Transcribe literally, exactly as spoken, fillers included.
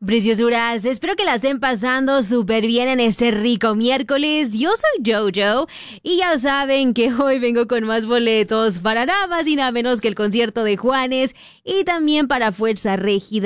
Preciosuras, espero que la estén pasando súper bien en este rico miércoles. Yo soy Jojo y ya saben que hoy vengo con más boletos para nada más y nada menos que el concierto de Juanes y también para Fuerza Régida.